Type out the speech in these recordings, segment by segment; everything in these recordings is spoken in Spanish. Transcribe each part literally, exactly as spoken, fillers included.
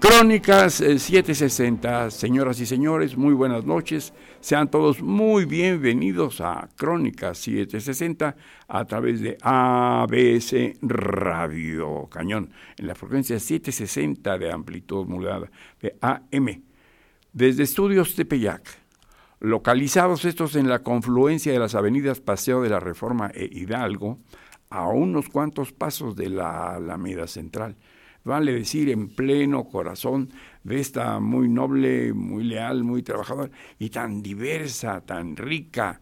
Crónicas eh, setecientos sesenta, señoras y señores, muy buenas noches. Sean todos muy bienvenidos a Crónicas setecientos sesenta a través de A B C Radio Cañón, en la frecuencia setecientos sesenta de amplitud modulada de A M. Desde Estudios Tepeyac, localizados estos en la confluencia de las avenidas Paseo de la Reforma e Hidalgo, a unos cuantos pasos de la Alameda Central. Vale decir, en pleno corazón de esta muy noble, muy leal, muy trabajadora y tan diversa, tan rica,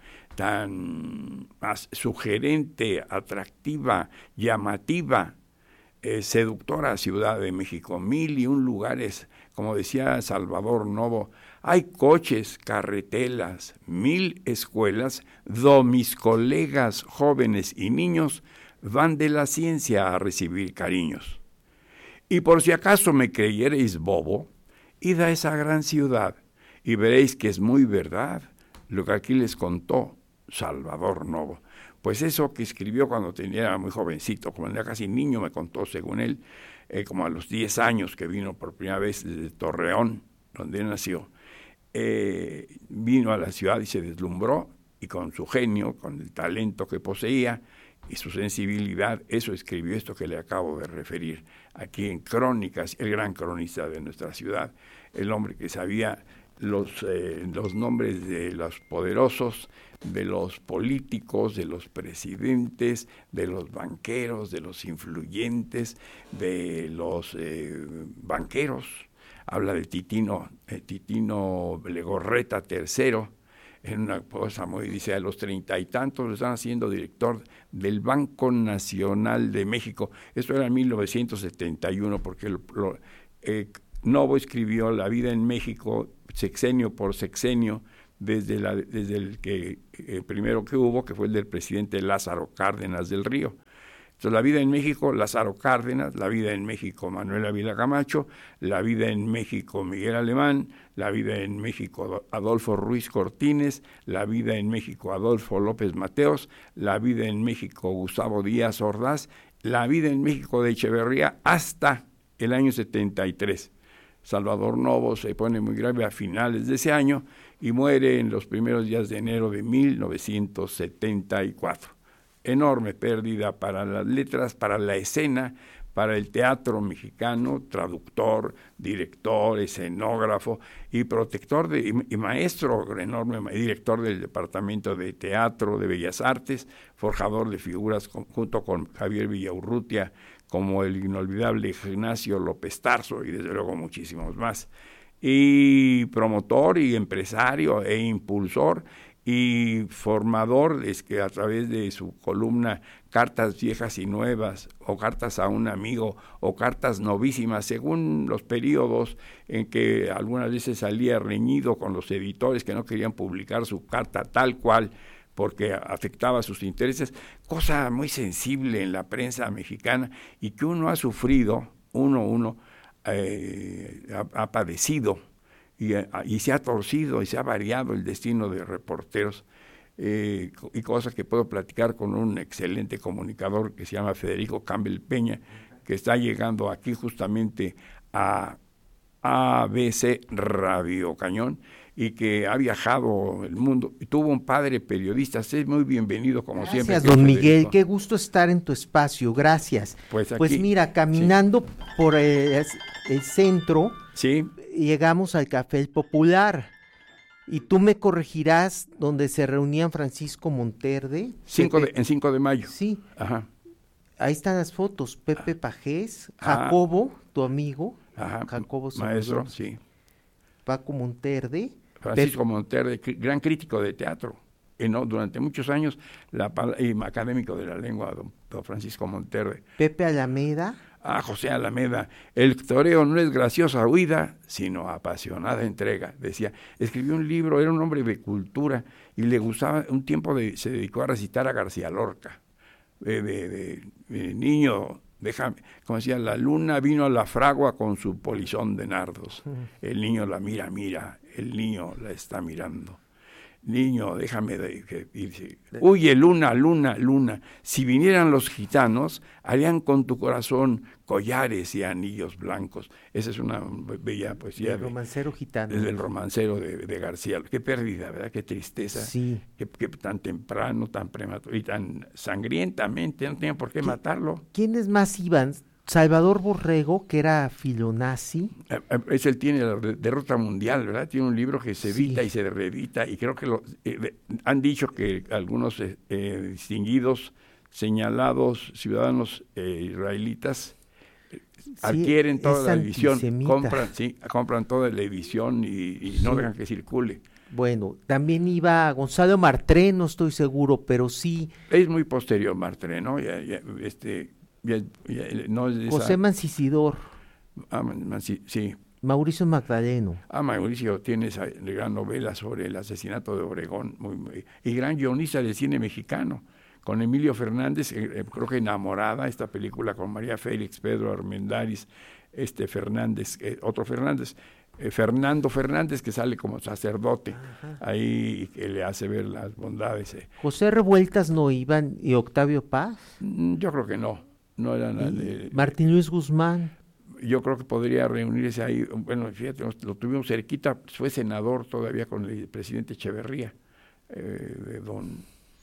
tan sugerente, atractiva, llamativa, eh, seductora Ciudad de México. Mil y un lugares, como decía Salvador Novo, hay coches, carretelas, mil escuelas, donde mis colegas jóvenes y niños van de la ciencia a recibir cariños. Y por si acaso me creyereis bobo, id a esa gran ciudad y veréis que es muy verdad lo que aquí les contó Salvador Novo. Pues eso que escribió cuando tenía, era muy jovencito, cuando era casi niño, me contó, según él, eh, como a los diez años que vino por primera vez desde Torreón, donde él nació, eh, vino a la ciudad y se deslumbró, y con su genio, con el talento que poseía, y su sensibilidad, eso escribió esto que le acabo de referir aquí en Crónicas, el gran cronista de nuestra ciudad, el hombre que sabía los, eh, los nombres de los poderosos, de los políticos, de los presidentes, de los banqueros, de los influyentes, de los eh, banqueros. Habla de Titino, eh, Titino Legorreta tercero, en una cosa muy, dice, a los treinta y tantos lo están haciendo director del Banco Nacional de México. Esto era en mil novecientos setenta y uno, porque lo, lo, eh, Novo escribió La vida en México, sexenio por sexenio, desde, la, desde el que eh, primero que hubo, que fue el del presidente Lázaro Cárdenas del Río. Entonces, La vida en México, Lázaro Cárdenas; La vida en México, Manuel Ávila Camacho; La vida en México, Miguel Alemán; La vida en México, Adolfo Ruiz Cortines; La vida en México, Adolfo López Mateos; La vida en México, Gustavo Díaz Ordaz; La vida en México de Echeverría, hasta el año setenta y tres. Salvador Novo se pone muy grave a finales de ese año y muere en los primeros días de enero de mil novecientos setenta y cuatro. Enorme pérdida para las letras, para la escena, para el teatro mexicano, traductor, director, escenógrafo y protector de, y, y maestro, enorme director del Departamento de Teatro de Bellas Artes, forjador de figuras con, junto con Javier Villaurrutia, como el inolvidable Ignacio López Tarso y desde luego muchísimos más. Y promotor y empresario e impulsor y formador, es que a través de su columna Cartas Viejas y Nuevas, o Cartas a un Amigo, o Cartas Novísimas, según los periodos en que algunas veces salía reñido con los editores que no querían publicar su carta tal cual, porque afectaba sus intereses, cosa muy sensible en la prensa mexicana y que uno ha sufrido, uno, uno eh, ha, ha padecido, Y, y se ha torcido y se ha variado el destino de reporteros, eh, y cosas que puedo platicar con un excelente comunicador que se llama Federico Campbell Peña, que está llegando aquí justamente a A B C Radio Cañón y que ha viajado el mundo y tuvo un padre periodista. Es muy bienvenido como gracias, siempre. Gracias, don Miguel, qué gusto estar en tu espacio, gracias. Pues, aquí, pues mira, caminando sí. por el, el centro, sí. llegamos al Café El Popular, y tú me corregirás, donde se reunían Francisco Monterde. Cinco de, en cinco de mayo. Sí. Ajá. Ahí están las fotos, Pepe Pajés, Jacobo, ah. tu amigo, Ajá. Jacobo Maestro, sí. Paco Monterde. Francisco Pepe. Monterde, gran crítico de teatro. Y no, durante muchos años, la, y académico de la lengua, don, don Francisco Monterde. Pepe Alameda. Ah, José Alameda, el toreo no es graciosa huida, sino apasionada entrega, decía. Escribió un libro, era un hombre de cultura, y le gustaba, un tiempo de, se dedicó a recitar a García Lorca. De, de, de, de niño, déjame, como decía, la luna vino a la fragua con su polizón de nardos. El niño la mira, mira, el niño la está mirando. niño, déjame de ir. Huye, luna, luna, luna. Si vinieran los gitanos, harían con tu corazón collares y anillos blancos. Esa es una bella poesía. El romancero gitano. Es del romancero de, de García. Qué pérdida, ¿verdad? Qué tristeza. Sí. Que, que tan temprano, tan prematuro y tan sangrientamente, no tenía por qué matarlo. ¿Quiénes más iban? Salvador Borrego, que era filonazi. Es él tiene la derrota mundial, ¿verdad? Tiene un libro que se edita sí. y se reedita, y creo que lo, eh, han dicho que algunos eh, distinguidos, señalados ciudadanos eh, israelitas eh, sí, adquieren toda la edición, compran, sí, compran toda la edición y, y no sí. dejan que circule. Bueno, también iba Gonzalo Martré, no estoy seguro, pero sí. Es muy posterior Martré, ¿no? Ya, ya, este... Ya, ya, no es José esa... Mancisidor. Ah, Manci... sí. Mauricio Magdaleno. Ah, Mauricio tiene esa gran novela sobre el asesinato de Obregón, muy, muy, y gran guionista del cine mexicano, con Emilio Fernández, eh, creo que Enamorada, esta película con María Félix, Pedro Armendáriz, este Fernández, eh, otro Fernández, eh, Fernando Fernández, que sale como sacerdote, ajá. ahí que le hace ver las bondades. Eh. ¿José Revueltas no iban y Octavio Paz? Yo creo que no. No era nada de, Martín Luis Guzmán. Yo creo que podría reunirse ahí. Bueno, fíjate, lo tuvimos cerquita, fue senador todavía con el presidente Echeverría, eh, de don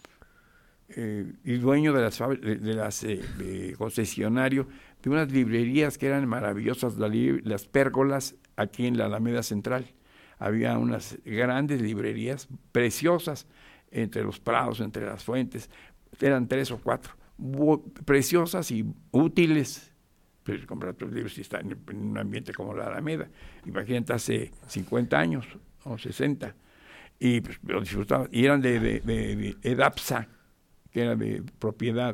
eh, y dueño de las de, de las eh, de concesionario de unas librerías que eran maravillosas, la, las pérgolas aquí en la Alameda Central. Había unas grandes librerías preciosas entre los prados, entre las fuentes, eran tres o cuatro. Preciosas y útiles, pero comprar tus libros si están en un ambiente como la Alameda. Imagínate hace cincuenta años o sesenta, y pues lo disfrutaba. Y eran de, de, de, de Edapsa, que era de propiedad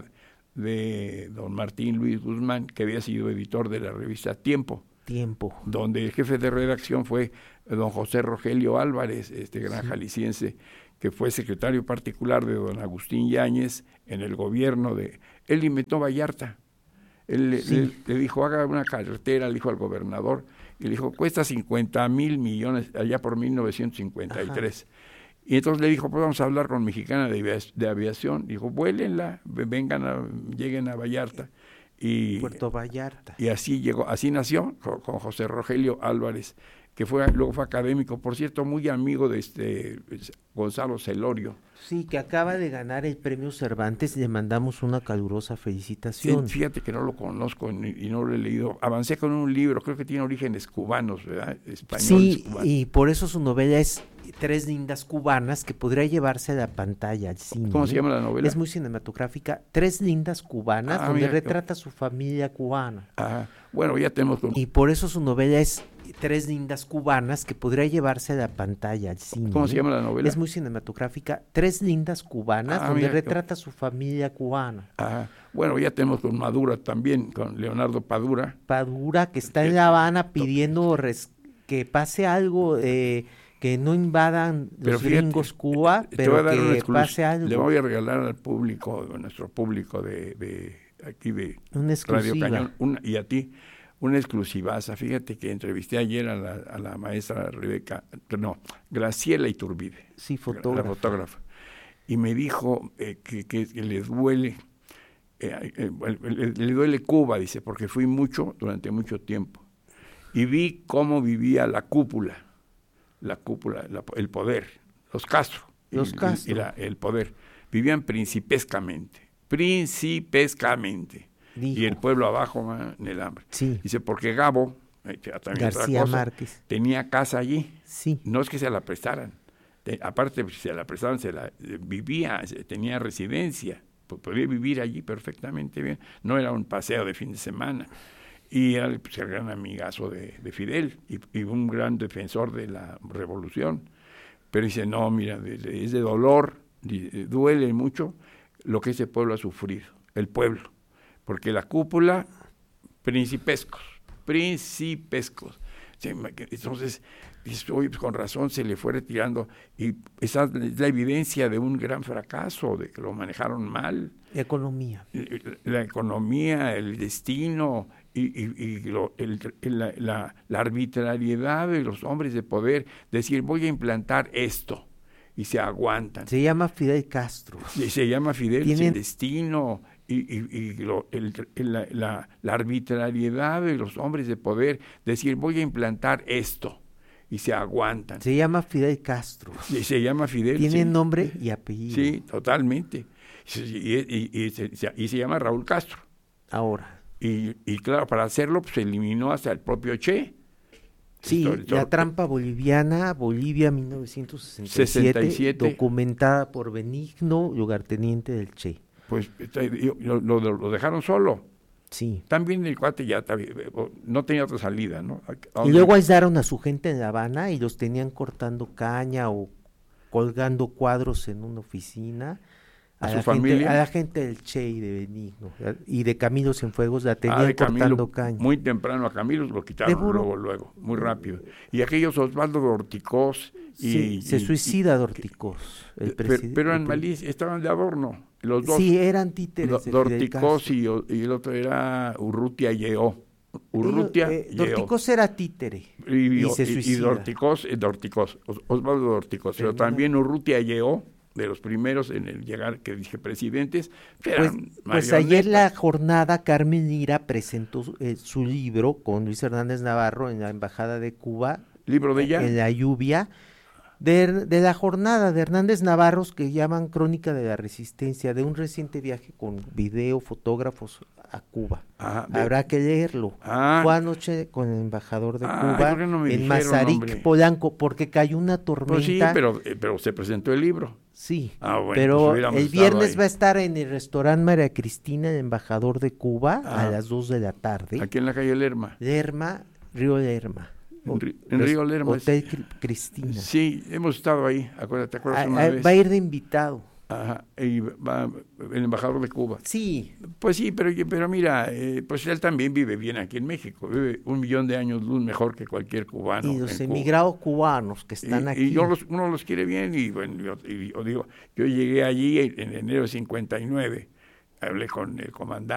de don Martín Luis Guzmán, que había sido editor de la revista Tiempo. Tiempo. Donde el jefe de redacción fue don José Rogelio Álvarez, este gran sí. jalisciense, que fue secretario particular de don Agustín Yáñez en el gobierno de... Él inventó Vallarta. Él sí. le, le dijo, haga una carretera, le dijo al gobernador, y le dijo, cuesta cincuenta mil millones, allá por mil novecientos cincuenta y tres. Ajá. Y entonces le dijo, pues vamos a hablar con Mexicana de, de Aviación. Dijo, vuélenla, vengan, a, lleguen a Vallarta. Y, Puerto Vallarta. Y así llegó, así nació con, con José Rogelio Álvarez, que fue luego fue académico, por cierto, muy amigo de este Gonzalo Celorio. Sí, que acaba de ganar el premio Cervantes, le mandamos una calurosa felicitación. Sí, fíjate que no lo conozco y, y no lo he leído. Avancé con un libro, creo que tiene orígenes cubanos, ¿verdad? Españoles. Sí, cubanos. Y por eso su novela es Tres lindas cubanas, que podría llevarse a la pantalla al cine. ¿Cómo se llama la novela? Es muy cinematográfica. Tres lindas cubanas, ah, donde mira, retrata su familia cubana. Ajá. Bueno, ya tenemos... Un... Y por eso su novela es Tres lindas cubanas, que podría llevarse a la pantalla al cine. ¿Cómo se llama la novela? Es muy cinematográfica. Tres lindas cubanas, ah, donde mira, retrata su familia cubana. Ajá. Bueno, ya tenemos con Madura también, con Leonardo Padura. Padura, que está en La Habana pidiendo res... que pase algo... Eh, que no invadan los pero fíjate, gringos Cuba, pero que pase algo. Le voy a regalar al público, a nuestro público de, de aquí de una Radio Cañón, una, y a ti, una exclusivaza. Fíjate que entrevisté ayer a la, a la maestra Rebeca, no, Graciela Iturbide, sí, fotógrafa. la fotógrafa, y me dijo eh, que, que, que le duele, eh, eh, le, le duele Cuba, dice, porque fui mucho, durante mucho tiempo, y vi cómo vivía la cúpula, la cúpula, la, el poder, los Castro, los y, Castro. Y la, el poder, vivían principescamente, principescamente, Dijo. Y el pueblo abajo man, en el hambre. Sí. Dice, porque Gabo, eh, también García otra cosa, Márquez, tenía casa allí, sí. No es que se la prestaran, de, aparte si se la prestaban, se la eh, vivía, se, tenía residencia, podía vivir allí perfectamente bien, no era un paseo de fin de semana. Y era pues, el gran amigazo de, de Fidel y, y un gran defensor de la revolución. Pero dice, no, mira, es de dolor, duele mucho lo que ese pueblo ha sufrido, el pueblo. Porque la cúpula, principescos, principescos. Entonces, hoy con razón se le fue retirando. Y esa es la evidencia de un gran fracaso, de que lo manejaron mal. Economía. La economía, el destino... y, y, y lo, el, la, la, la arbitrariedad de los hombres de poder, decir voy a implantar esto, y se aguantan. Se llama Fidel Castro. Y se llama Fidel Tienen... sin destino y, y, y lo, el, el, la, la, la arbitrariedad de los hombres de poder, decir voy a implantar esto y se aguantan. Se llama Fidel Castro. Y se llama Fidel. Tiene sí. nombre y apellido. Sí, totalmente. Y, y, y, y, se, y se llama Raúl Castro. Ahora. Y, y claro, para hacerlo, pues eliminó hasta el propio Che. Sí, Esto, esto, la trampa boliviana, Bolivia mil novecientos sesenta y siete, sesenta y siete, documentada por Benigno, lugarteniente del Che. Pues lo, lo, lo dejaron solo. Sí. También el cuate ya no tenía otra salida, ¿no? Y luego aislaron a su gente en La Habana y los tenían cortando caña o colgando cuadros en una oficina. A, a su la familia. Gente, a la gente del Che y de Benigno. Y de Camilo Cienfuegos la tenían ah, de cortando Camilo, caña. Muy temprano a Camilo lo quitaron luego, luego, muy rápido. Y aquellos Osvaldo Dorticós. Y, sí, se y, suicida y, Dorticós. El pero, pero en Malí estaban de adorno. Los dos. Sí, eran títeres. Do, Dorticós y, y el otro era Urrutia Lleó. Urrutia eh, Dorticós era títere. Y, y se suicida. Y Dorticós, eh, Dorticós, Osvaldo Dorticós. Pero, pero también Urrutia Lleó, de los primeros en el llegar, que dije presidentes. Pues, pues ayer la jornada Carmen Lira presentó eh, su libro con Luis Hernández Navarro en la Embajada de Cuba. ¿Libro de ella? En la lluvia. De, de la jornada de Hernández Navarro, que llaman Crónica de la Resistencia, de un reciente viaje con video, fotógrafos a Cuba. Ah, Habrá que leerlo. Ah, Fue anoche con el embajador de ah, Cuba no me en dijeron, Mazarik, hombre. Polanco, porque cayó una tormenta. Pues sí, pero, eh, pero se presentó el libro. Sí, ah, bueno, pero pues el viernes va a estar en el restaurante María Cristina, el embajador de Cuba, ah, a las dos de la tarde. Aquí en la calle Lerma. Lerma, Río Lerma. En, en Río Lerma. Hotel Cristina. Sí, hemos estado ahí, acuérdate, ¿te acuerdas a, una a, vez? Va a ir de invitado. Ajá, y va el embajador de Cuba. Sí. Pues sí, pero, pero mira, eh, pues él también vive bien aquí en México, vive un millón de años luz mejor que cualquier cubano. Y los emigrados Cuba. cubanos que están y, aquí. Y yo los, uno los quiere bien y bueno, yo, y yo digo, yo llegué allí en enero de cincuenta y nueve, hablé con el comandante.